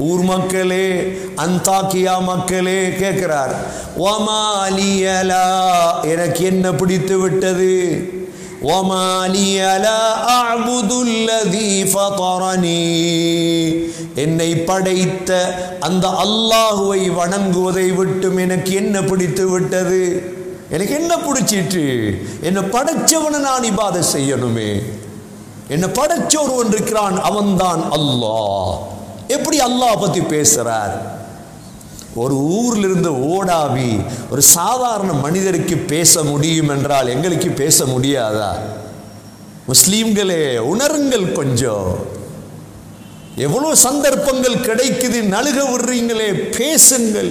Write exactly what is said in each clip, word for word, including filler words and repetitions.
ஊர் மக்களே, அந்தாக்கியா மக்களே கேட்கிறார், வமாலியலா, எனக்கு என்ன பிடித்து விட்டது, வமாலியலா அஅ்புதுல்லதீ ஃபதரனி, என்னை படைத்த அந்த அல்லாஹுவை வணங்குவதை விட்டும் எனக்கு என்ன பிடித்து விட்டது, எனக்கு என்ன பிடிச்சிட்டு, என்னை படைச்சவனை நான் இபாதத் செய்யணுமே, என்னை படைச்ச ஒருவன் இருக்கிறான், அவன்தான் அல்லாஹ். எப்படி அல்லாஹ் பத்தி பேசுறார்? ஒரு ஊர்ல இருந்து ஓடாவி ஒரு சாதாரண மனிதருக்கு பேச முடியும் என்றால் எங்களுக்கு பேச முடியாதா? முஸ்லீம்களே உணருங்கள் கொஞ்சம். எவ்வளவு சந்தர்ப்பங்கள் கிடைக்குது, நழுக விடுறீங்களே, பேசுங்கள்.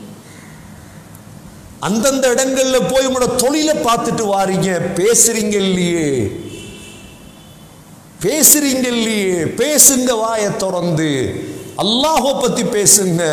அந்தந்த இடங்கள்ல போய் உங்களோட தொழிலை பார்த்துட்டு வாரீங்க, பேசுறீங்க இல்லையே, பேசுறீங்க இல்லையே, பேசுங்க, வாயை திறந்து அல்லாஹ்வை பத்தி பேசுங்க,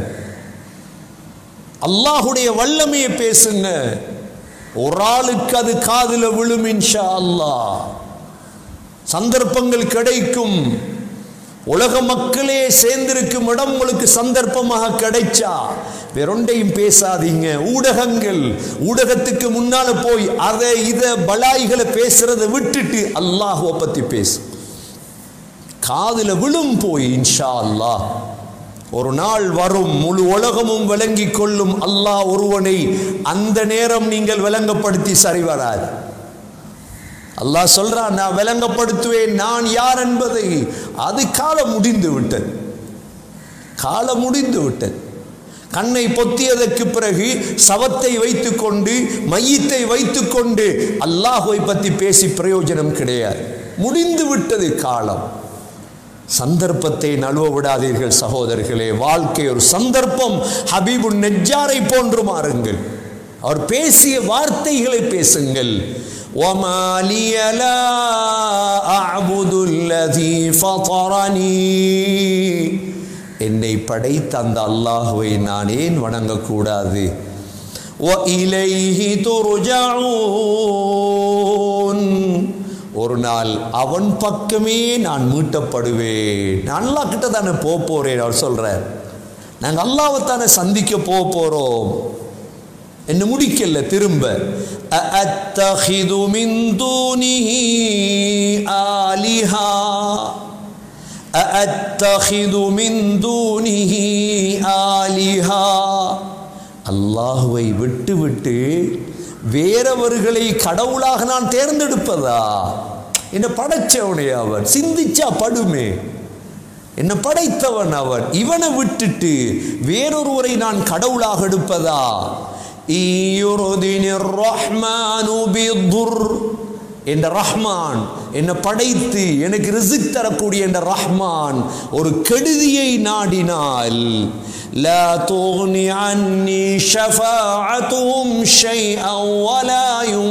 அல்லாஹுடைய வல்லமையை பேசுங்க. ஒரு ஆளுக்கு அது காதுல விழும் இன்ஷா அல்லாஹ். சந்தர்ப்பங்கள் கிடைக்கும். உலக மக்களே சேர்ந்திருக்கும் இடம் உங்களுக்கு சந்தர்ப்பமாக கிடைச்சா வேறொண்டையும் பேசாதீங்க. ஊடகங்கள், ஊடகத்துக்கு முன்னால போய் அதை இதை பலாய்களை பேசுறதை விட்டுட்டு அல்லாஹ்வை பத்தி பேசு. காதுல விழும் போய் இன்ஷா அல்லாஹ். ஒரு நாள் வரும், முழு உலகமும் விளங்கி கொள்ளும் அல்லாஹ் ஒருவனை. அந்த நேரம் நீங்கள் விளங்கப்படுத்தி சரி வராது. அல்லாஹ் சொல்றான், நான் விளங்கப்படுத்துவேன் நான் யார் என்பதை. அது காலம் முடிந்து விட்டது, காலம் முடிந்து விட்டது. கண்ணை பொத்தியதற்கு பிறகு சவத்தை வைத்துக்கொண்டு, மையத்தை வைத்துக்கொண்டு அல்லாஹ்வை பற்றி பேசி பிரயோஜனம் கிடையாது. முடிந்து விட்டது காலம். சந்தர்ப்பத்தை நழுவ விடாதீர்கள் சகோதரர்களே. வாழ்க்கை ஒரு சந்தர்ப்பம். ஹபீபுன் நஜ்ஜாரை போன்று மாறுங்கள். அவர் பேசிய வார்த்தைகளை பேசுங்கள். وَمَا لِيَ لَا أَعْبُدُ الَّذِي فَطَرَنِي, என்னை படைத்த அந்த அல்லாஹ்வை நான் ஏன் வணங்கக்கூடாது? وَإِلَيْهِ تُرْجَعُونَ, ஒரு நாள் அவன் பக்கமே நான் மீட்டப்படுவேன். நான் அல்லாஹ் கிட்ட தானே போக போறேன். அவர் சொல்றார், நாங்க அல்லாஹ்வை தானே சந்திக்க போக போறோம். என்ன முடிக்கல திரும்ப. அத்தஹிது மின் தூனிஹி ஆலிஹா, அத்தஹிது மின் தூனிஹி ஆலிஹா, அல்லாஹ்வை விட்டு விட்டு வேறவர்களை கடவுளாக நான் தேர்ந்தெடுப்பதா? என்ன படைச்சவனே அவன், சிந்திச்சா படுமே. என்ன படைத்தவன் அவன், இவனை விட்டுட்டு வேறொருவரை நான் கடவுளாக எடுப்பதா? என்ற ரஹ்மான், என்னை படைத்து எனக்கு ரிஸ்க் தரக்கூடிய என்ற ரஹ்மான் ஒரு கெடுதியை நாடினால், லா துக்னி அன்னி ஷஃபாஅத்துஹும் ஷைஅன் வலா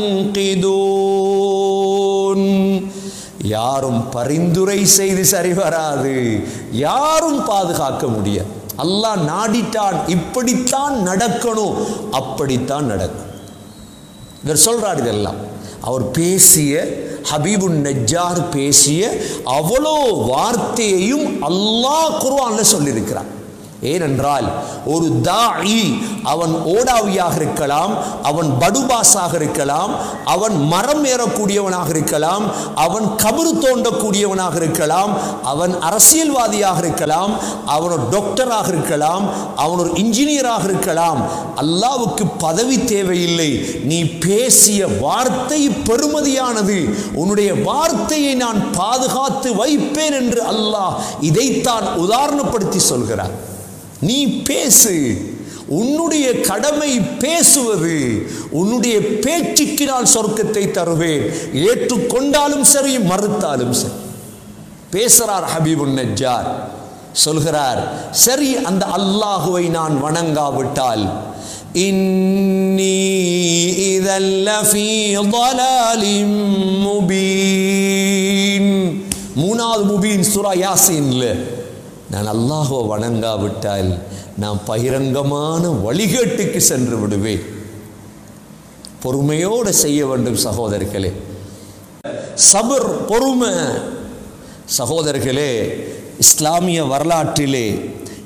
யுன்கிதூன், யாரும் பரிந்துரை செய்து சரி வராது, யாரும் பாதுகாக்க முடியாது. அல்லாஹ் நாடிட்டான், இப்படித்தான் நடக்கணும், அப்படித்தான் நடக்கும். இவர் சொல்றார் இதெல்லாம். அவர் பேசிய, ஹபீபுன் நஜ்ஜார் பேசிய அவ்வளோ வார்த்தையையும் அல்லாஹ் குர்ஆன்ல சொல்லியிருக்கிறார். ஏனென்றால் ஒரு தாஇ, அவன் ஓடாவியாக இருக்கலாம், அவன் படுபாஸாக இருக்கலாம், அவன் மரம் ஏறக்கூடியவனாக இருக்கலாம், அவன் கபரு தோண்டக்கூடியவனாக இருக்கலாம், அவன் அரசியல்வாதியாக இருக்கலாம், அவன் ஒரு டாக்டராக இருக்கலாம், அவன் ஒரு இன்ஜினியராக இருக்கலாம். அல்லாஹ்வுக்கு பதவி தேவையில்லை. நீ பேசிய வார்த்தை பெருமதியானது, உன்னுடைய வார்த்தையை நான் பாதுகாத்து வைப்பேன் என்று அல்லாஹ் இதைத்தான் உதாரணப்படுத்தி சொல்கிறார். நீ பேசு, உன்னுடைய கடமை பேசுவது. உன்னுடைய பேச்சுக்கு நான் சொர்க்கத்தை தருவேன், ஏற்றுக்கொண்டாலும் சரி மறுத்தாலும் சரி. பேசுறார் ஹபீபுன் நஜ்ஜார், சொல்கிறார், சரி அந்த அல்லாஹுவை நான் வணங்காவிட்டால், இன்னி இதல் லஃபீ ضلالிம் முபீன், மூணாவது முபீன் சூரா யாசீன்ல, நான் அல்லாஹ்வை வணங்காவிட்டால் நான் பகிரங்கமான வழிகேட்டுக்கு சென்று விடுவேன். பொறுமையோடு செய்ய வேண்டும் சகோதரர்களே. சபர், பொறுமை. சகோதரர்களே, இஸ்லாமிய வரலாற்றிலே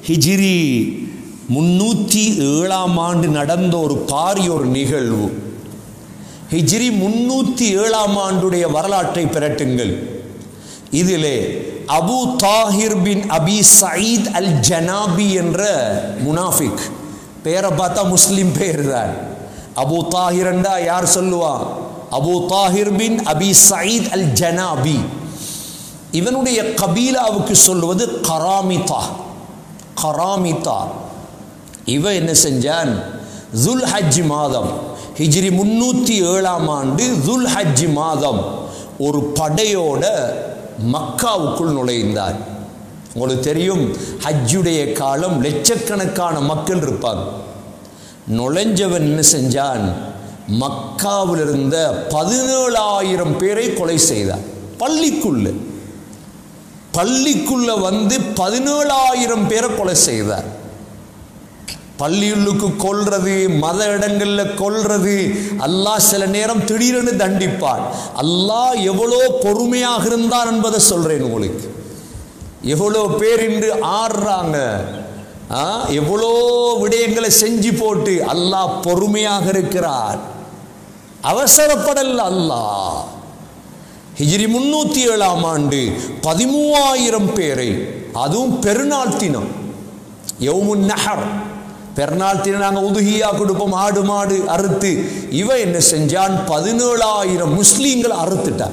ஹிஜ்ரி முன்னூற்றி ஏழாம் ஆண்டு நடந்த ஒரு பாரிய ஒரு நிகழ்வு. ஹிஜ்ரி முன்னூற்றி ஏழாம் ஆண்டுடைய வரலாற்றை பிரட்டுங்கள். இதிலே அபு தாஹிர் பின் அபி சயீத் அல் ஜனாபி என்ற முனாஃபிக், பேரை பார்த்தா முஸ்லிம் பேர் தான். அபு தாஹிர் என்றா யார் சொல்லுவா? அபு தாஹிர் பின் அபி சயீத் அல் ஜனாபி. இவனுடைய கபீலாவுக்கு சொல்லுவது கராமிதா. கராமிதா. இவன் என்ன செஞ்சான்? துல் ஹஜ் மாதம், ஹிஜ்ரி முன்னூற்றி ஏழாம் ஆண்டு துல் ஹஜ் மாதம் ஒரு படையோட மக்காவுக்குள் நுழைந்தார். உங்களுக்கு தெரியும், ஹஜ்ஜுடைய காலம் லட்சக்கணக்கான மக்கள் இருப்பாங்க. நுழைஞ்சவன் என்ன செஞ்சான்? மக்காவில் இருந்த பதினேழாயிரம் பேரை கொலை செய்தார். பள்ளிக்குள்ள பள்ளிக்குள்ள வந்து பதினேழாயிரம் பேரை கொலை செய்தார். பள்ளியுள்ளுக்கு கொல்றது, மத இடங்களில் கொல்றது, அல்லாஹ் சில நேரம் திடீரென்று தண்டிப்பான். அல்லாஹ் எவ்வளோ பொறுமையாக இருந்தான் என்பதை சொல்றேன் உங்களுக்கு. எவ்வளோ பேர் இன்று ஆடுறாங்க, எவ்வளோ விடயங்களை செஞ்சு போட்டு அல்லாஹ் பொறுமையாக இருக்கிறார். அவசரப்படல அல்லாஹ். ஹிஜ்ரி முன்னூற்றி ஏழாம் ஆண்டு பதிமூவாயிரம் பேரை, அதுவும் பெருநாள் தினம், யௌமுன் நஹர், பெருநாள் தினம் நாங்கள் உதுகியா கொடுப்போம், ஆடு மாடு அறுத்து. இவன் என்ன செஞ்சான்? பதினேழாயிரம் முஸ்லீம்களை அறுத்துட்டான்.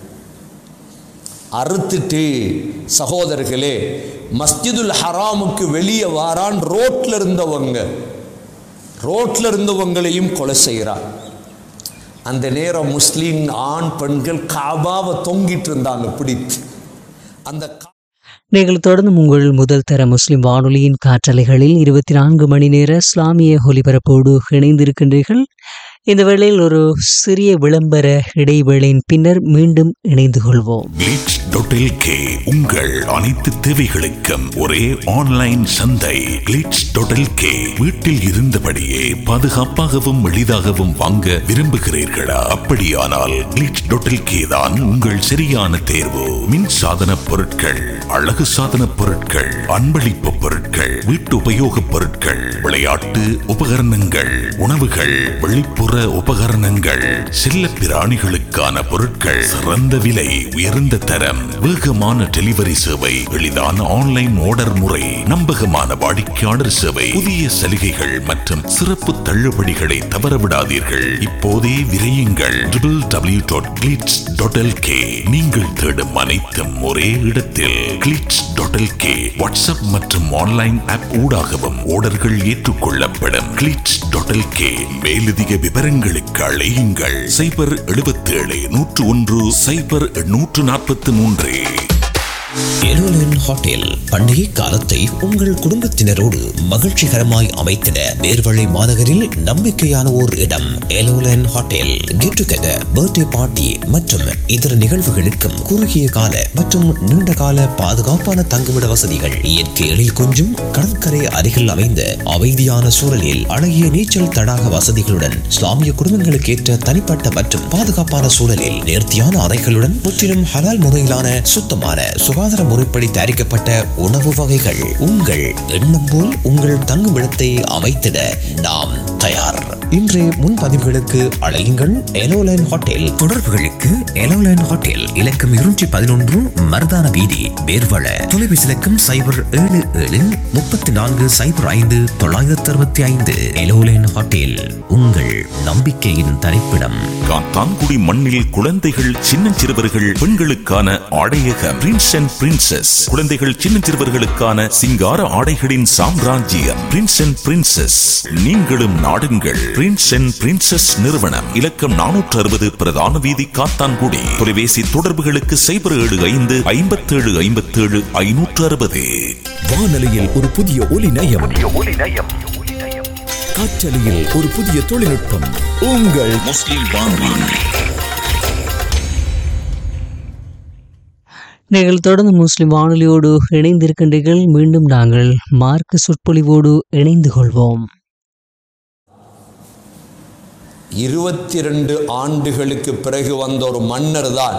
அறுத்துட்டு சகோதரர்களே, மஸ்ஜிதுல் ஹராமுக்கு வெளியே வாரான். ரோட்ல இருந்தவங்க ரோட்ல இருந்தவங்களையும் கொலை செய்கிறான். அந்த நேரம் முஸ்லீம் ஆண் பெண்கள் காபாவை தொங்கிட்டு இருந்தாங்க பிடித்து. அந்த நீங்கள் தொடர்ந்து உங்கள் முதல் தர முஸ்லிம் வானொலியின் காற்றலைகளில் இருபத்தி நான்கு மணி நேர இஸ்லாமிய ஒலிபரப்போடு இணைந்திருக்கின்றீர்கள். இந்த வேளையில் ஒரு சிறிய விளம்பர இடைவேளையின் பின்னர் மீண்டும் இணைந்து கொள்வோம். கிளிட்ஸ் டாட் எல் கே உங்கள் அனைத்து தேவைகளுக்கும் ஒரே ஆன்லைன் சந்தை. Glitz dot L K. வீட்டில் இருந்தபடியே பாதுகாப்பாகவும் எளிதாகவும் வாங்க விரும்புகிறீர்களா? அப்படியானால் கிளிட்ஸ் டாட் எல் கே தான் உங்கள் சரியான தேர்வு. மின் சாதன பொருட்கள், அழகு சாதன பொருட்கள், அன்பளிப்பு பொருட்கள், வீட்டு உபயோக பொருட்கள், விளையாட்டு உபகரணங்கள், உணவுகள், வெளிப்புற உபகரணங்கள், செல்ல பிராணிகளுக்கான பொருட்கள், சிறந்த விலை, உயர்ந்த தரம், வேகமான டெலிவரி சேவை, எளிதான ஆன்லைன் ஆர்டர் முறை, நம்பகமான வாடிக்கையாளர் சேவை, புதிய சலுகைகள் மற்றும் சிறப்பு தள்ளுபடிகளை தவறவிடாதீர்கள். இப்போதே விரையுங்கள். W W W dot glitz dot L K. நீங்கள் தேடும் அனைத்தும் ஒரே இடத்தில். Glitz dot L K. WhatsApp மற்றும் ஆன்லைன் ஆப் ஊடாகவும் ஆர்டர்கள் ஏற்றுக்கொள்ளப்படும். Glitz dot L K. மேலதிக விவரங்களுக்கு அழையுங்கள். சைபர் எழுபத்தி ஏழு நூற்று ஒன்று சைபர் நூற்று நாற்பத்தி மூன்று. எலோலன் ஹோட்டல் பண்டிகை காலத்தை உங்கள் குடும்பத்தினரோடு மகிழ்ச்சிகரமாய் அமைத்திட நேர்வழி மாநகரில் நம்பிக்கையான ஓர் இடம். எலோலன் hotel. Get together, birthday party மற்றும் இதர நிகழ்வுகளுக்கும் குறுகிய கால மற்றும் நீண்ட கால பாதுகாப்பான தங்குமிட வசதிகள், இயற்கை எழில் கொஞ்சும் கடற்கரை அருகில் அமைந்த அமைதியான சூழலில் அழகிய நீச்சல் தடாக வசதிகளுடன், இஸ்லாமிய குடும்பங்களுக்கு ஏற்ற தனிப்பட்ட மற்றும் பாதுகாப்பான சூழலில் நேர்த்தியான அறைகளுடன், முற்றிலும் ஹலால் முறையிலான சுத்தமான சுகாதார முறைப்படி தயாரிக்கப்பட்ட உணவு வகைகள். உங்கள் எண்ணம் போல் உங்கள் தங்குமிடத்தை அமைத்திட நாம் தயார். இன்றைய முன்பதிவுகளுக்கு அழையுங்கள். எலோலைன் ஹோட்டல். தொடர்புகளுக்கு எலோலைன் ஹோட்டல் இலக்கம் இருநூற்றி பதினொன்று மருதான வீதி, வேர்வள. தொலைபேசி இலக்கம் சைபர் ஏழு ஏழு முப்பத்தி நான்கு சைபர் ஐந்து தொள்ளாயிரத்தி அறுபத்தி ஐந்து. எலோலைன் ஹோட்டல், உங்கள் நம்பிக்கையின் தரிப்பிடம். காத்தான்குடி மண்ணில் குழந்தைகள், சின்னஞ்சிறுவர்கள், பெண்களுக்கான ஆடையக பிரின்ஸ் அண்ட் பிரின்சஸ். குழந்தைகள், சின்னஞ்சிறுவர்களுக்கான சிங்கார ஆடைகளின் சாம்ராஜ்யம் பிரின்ஸ் அண்ட் பிரின்சஸ். நீங்களும் நாடுங்கள். பிரின்ஸ் அண்ட் பிரின்சஸ் நிறுவனம். இலக்கம் நானூற்று அறுபது பிரதான வீதி, காத்தான்குடி. தொலைபேசி தொடர்புகளுக்கு சைபர் ஏழு ஐந்து ஐம்பத்தி ஏழு ஐம்பத்தி ஏழு ஐநூற்று அறுபது. வானொலியில் ஒரு புதிய ஒலி நயம், காற்றலையில் ஒரு புதிய தொழில்நுட்பம். உங்கள் முஸ்லிம் வானொலி. நீங்கள் தொடர்ந்து முஸ்லிம் வானொலியோடு இணைந்திருக்கின்றீர்கள். மீண்டும் நாங்கள் மார்க்க சொற்பொழிவோடு இணைந்து கொள்வோம். இருபத்தி ரெண்டு ஆண்டுகளுக்கு பிறகு வந்த ஒரு மன்னர் தான்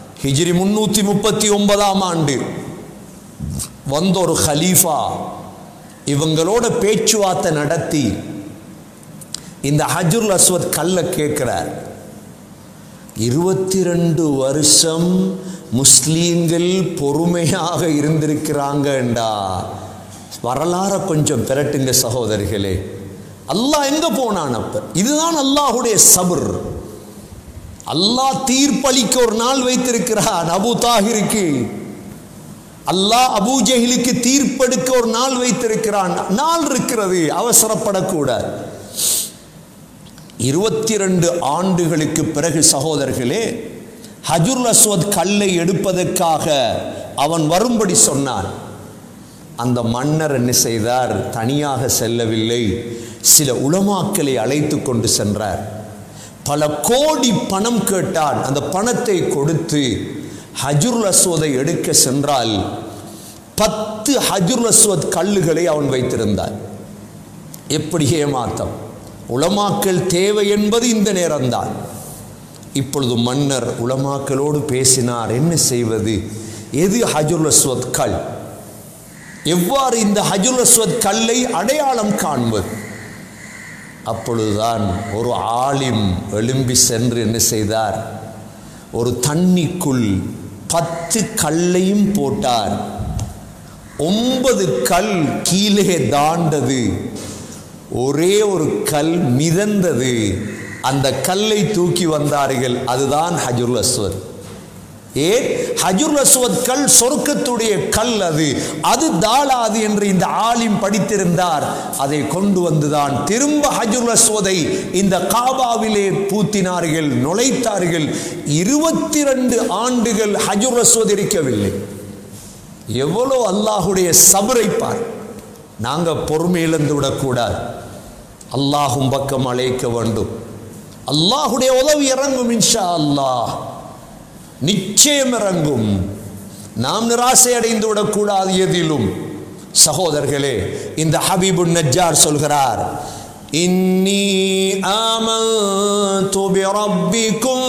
ஹிஜ்ரி முன்னூற்றி முப்பத்தி ஒன்பதாம் ஆண்டு வந்த ஒரு ஹலீஃபா இவங்களோட பேச்சுவார்த்தை நடத்தி இந்த ஹஜ்ருல் அஸ்வத் கல்லை கேட்கிறார். இருபத்தி ரெண்டு வருஷம் முஸ்லீம்கள் பொறுமையாக இருந்திருக்கிறாங்கண்டா வரலாற கொஞ்சம் பெரட்டுங்க சகோதரிகளே. அல்லாஹ் எங்க போனான் அப்ப? இதுதான் அல்லாஹுடைய சபர். அல்லாஹ் தீர்ப்பளிக்க ஒரு நாள் வைத்திருக்கிறான். அபூ தாஹிருக்கு அல்லாஹ் அபூ ஜஹிலுக்கு தீர்ப்பெடுக்க ஒரு நாள் வைத்திருக்கிறான். நாள் இருக்கிறது, அவசரப்படக்கூடாது. இருபத்தி ரெண்டு ஆண்டுகளுக்கு பிறகு சகோதரர்களே, ஹஜ்ருல் அஸ்வத் கல்லை எடுப்பதற்காக அவன் வரும்படி சொன்னான். அந்த மன்னர் என்ன செய்தார்? தனியாக செல்லவில்லை, சில உலமாக்களை அழைத்து கொண்டு சென்றார். பல கோடி பணம் கேட்டான். அந்த பணத்தை கொடுத்து ஹஜ்ருல் அஸ்வதை எடுக்க சென்றால் பத்து ஹஜ்ருல் அஸ்வத் கல்லுகளை அவன் வைத்திருந்தான். எப்படி ஏமாத்தம்! உலமாக்கள் தேவை என்பது இந்த நேரம்தான். இப்பொழுது மன்னர் உலமாக்களோடு பேசினார். என்ன செய்வது? எது ஹஜ்ருல் அஸ்வத் கல்? எவ்வாறு இந்த ஹஜ்ருல் அஸ்வத் கல்லை அடையாளம் காண்பது? அப்பொழுதுதான் ஒரு ஆலிம் எழும்பி சென்று என்ன செய்தார்? ஒரு தண்ணிக்குள் பத்து கல்லையும் போட்டார். ஒன்பது கல் கீழே தாண்டது, ஒரே ஒரு கல் மிதந்தது. அந்த கல்லை தூக்கி வந்தார்கள். அதுதான் ஹஜ்ருல் அஸ்வத். ஏன்? ஹஜ்ருல் அஸ்வத் கல் சொர்க்கத்துடைய கல். அது அது தாளாது என்று இந்த ஆலிம் படித்திருந்தார். அதை கொண்டு வந்துதான் திரும்ப ஹஜ்ருல் அஸ்வதை இந்த காபாவிலே பூத்தினார்கள், நுழைத்தார்கள். இருபத்தி ரெண்டு ஆண்டுகள் ஹஜ்ருல் அஸ்வத் இருக்கவில்லை. எவ்வளோ அல்லாஹுடைய சபரை பார். நாங்கள் பொறுமை இழந்து விடக்கூடாது. அல்லாஹும் பக்கம் அழைக்க வேண்டும். அல்லாஹுடைய உதவி இறங்கும், இன்ஷா அல்லாஹ் நிச்சயம் இறங்கும். நாம் நிராசை அடைந்து விடக்கூடாது எதிலும். சகோதரர்களே, இந்த ஹபீபுன் நஜ்ஜார் சொல்கிறார், இன்னி ஆமன்து பிரப்பிக்கும்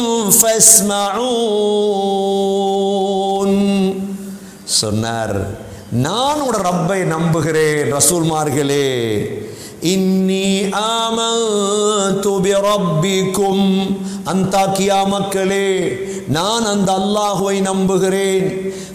ஃபஸ்மஊன். சொன்னார், நான் உட ரப்பை நம்புகிறேன். ரசூல்மார்களே, இன்னி ஆமன்து பிரப்பிக்கும், அந்தாக்கியா மக்களே, நான் அந்த அல்லாஹுவை நம்புகிறேன்.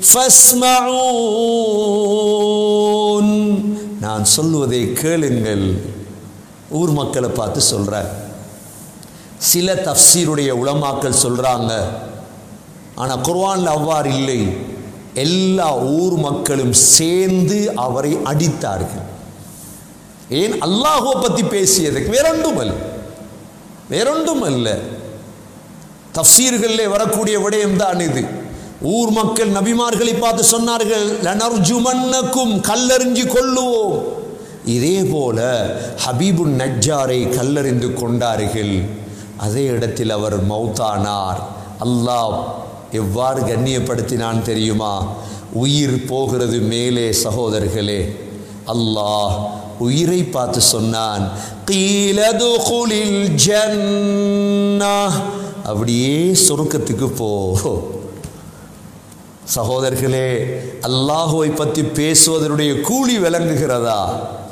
ஃபஸ்மஊன், நான் சொல்வதை கேளுங்கள். ஊர் மக்களை பார்த்து சொல்றார். சில தஃப்சீருடைய உலமாக்கள் சொல்றாங்க, ஆனால் குர்ஆன்ல அவ்வாறு இல்லை. எல்லா ஊர் மக்களும் சேர்ந்து அவரை அடித்தார்கள். ஏன்? அல்லாஹுவை பற்றி பேசியதுக்கு. வேறொன்றும் அல்ல, வேறொன்றும் அல்ல. தஃப்சீர்களிலே வரக்கூடிய விடயம் தான் இது. ஊர் மக்கள் நபிமார்களை பார்த்து சொன்னார்கள், லனர்ஜுமன்னக்கும், கல்லறிஞ்சு கொள்ளுவோம். இதே போல ஹபீபுன் நஜ்ஜாரை கல்லறிந்து கொண்டார்கள். அதே இடத்தில் அவர் மௌத்தானார். அல்லாஹ் எவ்வாறு கண்ணியப்படுத்தினான் தெரியுமா? உயிர் போகிறது மேலே சகோதரர்களே. அல்லாஹ் உயிரை பார்த்து சொன்னான், கீலதுகுலில் ஜன்னஹ், அப்படியே சொர்க்கத்துக்கு போ. சகோதரர்களே, அல்லாஹுவை பற்றி பேசுவதனுடைய கூலி விளங்குகிறதா?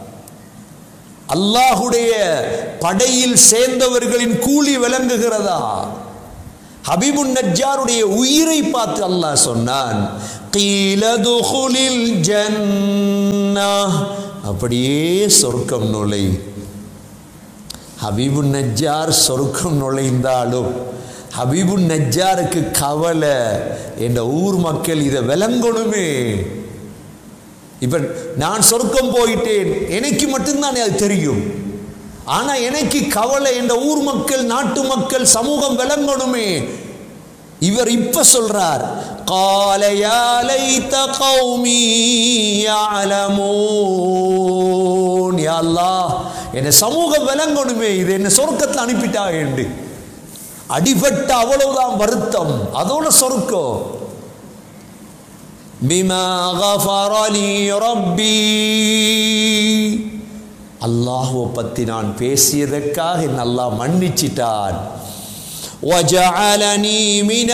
அல்லாஹுடைய படையில் சேர்ந்தவர்களின் கூலி விளங்குகிறதா? ஹபீபுன் நஜ்ஜாருடைய உயிரை பார்த்து அல்லாஹ் சொன்னான், கீலதுகுலில் ஜன்னஹ், அப்படியே சொர்க்கம் நுழை. ஹபீபுன் நஜ்ஜார் சொர்க்கம் நுழைந்தாலும் ஹபீபுன் நஜ்ஜாருக்கு கவலை, என்ற ஊர் மக்கள் இதை விளங்கணுமே. இப்ப நான் சொர்க்கம் போயிட்டேன், எனக்கு மட்டும்தான் அது தெரியும். ஆனா எனக்கு கவலை, என்ற ஊர் மக்கள், நாட்டு மக்கள், சமூகம் விளங்கணுமே. இவர் இப்ப சொல்றார், قال يا ليت قومي يعلمون. யா அல்லாஹ், என்ன சமூகம் விளங்கணுமே, இது என்ன சொர்க்கத்தில் அனுப்பிட்டா என்று. அடிபட்ட அவ்வளவுதான் வருத்தம், அதோட சொர்க்கம். பிமா غفر لي ربي, அல்லாஹ்வை பத்தி நான் பேசியதற்காக என்ன அல்லாஹ் மன்னிச்சிட்டான். وجعلني من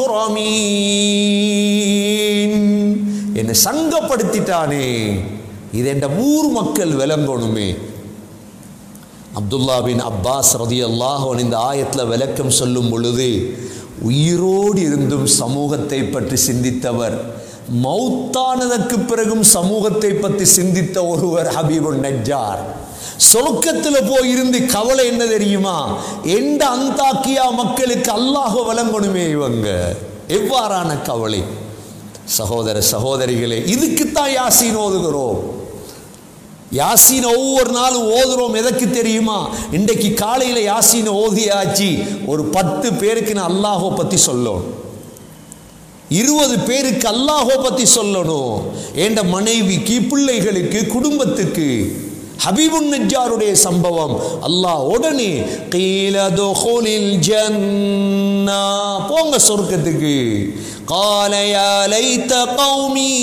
المكرمين, என்னை சங்கப்படுத்திட்டானே. இது என்ற ஊர் மக்கள் விளங்கணுமே. அப்துல்லா பின் அப்பாஸ் ரலியல்லாஹு அன்ஹு இந்த ஆயத்தில் விளக்கம் சொல்லும் பொழுது, உயிரோடு இருந்தும் சமூகத்தை பற்றி சிந்தித்தவர், மௌத்தானதற்கு பிறகும் சமூகத்தை பற்றி சிந்தித்த ஒருவர் ஹபீபுன் நஜ்ஜார். சொர்க்கத்தில் போயிருந்து கவலை என்ன தெரியுமா, எந்த அந்தாக்கியா மக்களுக்கு அல்லாஹ் வழங்கணுமே, இவங்க எவ்வாறான கவலை. சகோதர சகோதரிகளே, இதுக்குத்தான் யாசீன் ஓதுகிறோம். யாசீன் ஒவ்வொரு நாளும் ஓதுறோம். எதற்கு தெரியுமா, இன்றைக்கு காலையில் யாசீன் ஓதியாச்சு, ஒரு பத்து பேருக்கு நான் அல்லாஹோ பற்றி சொல்லணும், இருபது பேருக்கு அல்லாஹோ பற்றி சொல்லணும், என்ற மனைவிக்கு, பிள்ளைகளுக்கு, குடும்பத்துக்கு. ஹபீபுன் நஜ்ஜாருடைய சம்பவம், அல்லாஹ் உடனே கீல துஹுலில் ஜன்னா, போங்க சொர்க்கத்துக்கு. قال يا ليت قومي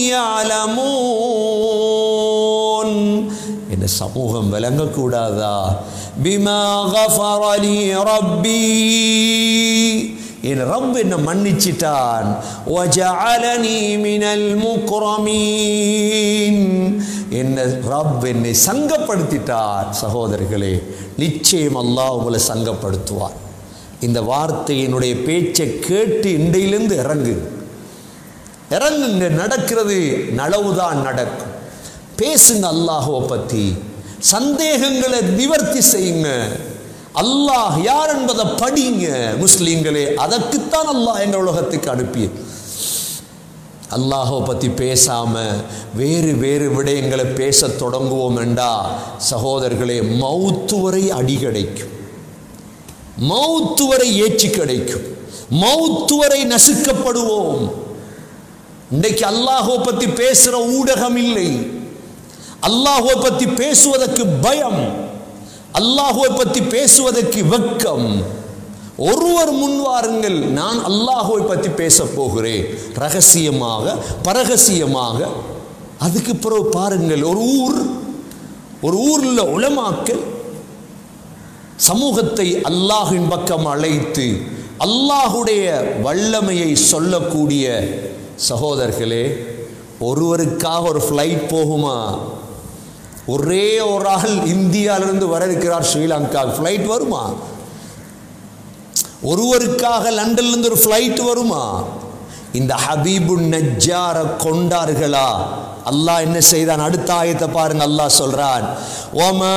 يعلمون, என்ன சமூகம் விளங்கக்கூடாதா, பிமா غفر لي ربي, என் ரப் என்ன மன்னிச்சிட்டான், وجعلني من المكرمين, என்ன ரப் என்னை சங்கப்படுத்திட்டார். சகோதரர்களே, நிச்சயம் அல்லாஹ் உங்களை சங்கப்படுத்துவார். இந்த வார்த்தையினுடைய பேச்சை கேட்டு இன்றையிலிருந்து இறங்கு இறங்குங்க. நடக்கிறது நலவுதான் நடக்கும். பேசுங்க அல்லாஹுவை பற்றி, சந்தேகங்களை நிவர்த்தி செய்யுங்க. அல்லாஹ் யார் என்பதை படிங்க முஸ்லீம்களே. அதற்குத்தான் அல்லாஹ் எங்கள் உலகத்துக்கு அனுப்பி. அல்லாஹை பற்றி பேசாம வேறு வேறு விடயங்களை பேச தொடங்குவோம் என்றா சகோதரர்களே, மௌத்து வரை அடி கிடைக்கும், மௌத்து வரை ஏற்றி கிடைக்கும், மௌத்து வரை நசுக்கப்படுவோம். இன்றைக்கு அல்லாஹை பற்றி பேசுற ஊடகம் இல்லை, அல்லாஹை பற்றி பேசுவதற்கு பயம், அல்லாஹை பற்றி பேசுவதற்கு வெட்கம். ஒருவர் முன்வாருங்கள், நான் அல்லாஹை பற்றி பேச போகிறேன், ரகசியமாக பரகசியமாக. அதுக்கு பிறகு பாருங்கள், ஒரு ஊர் ஒரு ஊரில் உலமாக்கள் சமூகத்தை அல்லாஹின் பக்கம் அழைத்து அல்லாஹுடைய வல்லமையை சொல்லக்கூடிய சகோதரர்களே, ஒருவருக்காக ஒரு ஃப்ளைட் போகுமா? ஒரே ஒரு ஆள் இந்தியாவிலிருந்து வர இருக்கிறார் ஸ்ரீலங்கா, ஃப்ளைட் வருமா? ஒருவருக்காக லண்டன்லேருந்து ஒரு ஃப்ளைட் வருமா? இந்த ஹபீபுன் நஜ்ஜார கொண்டார்களா? அல்லாஹ் என்ன செய்தான்? அடுத்த ஆயத்தை பாருங்க, அல்லாஹ் சொல்றான்,